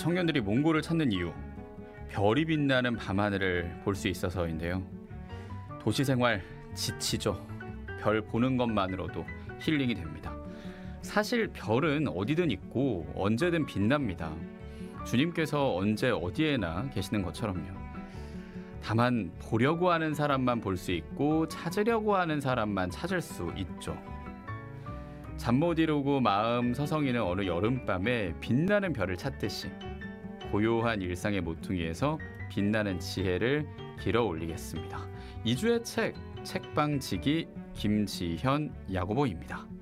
청년들이 몽골을 찾는 이유, 별이 빛나는 밤하늘을 볼 수 있어서인데요. 도시 생활 지치죠. 별 보는 것만으로도 힐링이 됩니다. 사실 별은 어디든 있고 언제든 빛납니다. 주님께서 언제 어디에나 계시는 것처럼요. 다만 보려고 하는 사람만 볼 수 있고 찾으려고 하는 사람만 찾을 수 있죠. 잠 못 이루고 마음 서성이는 어느 여름밤에 빛나는 별을 찾듯이 고요한 일상의 모퉁이에서 빛나는 지혜를 길어 올리겠습니다. 2주의 책방지기 김지현 야고보입니다.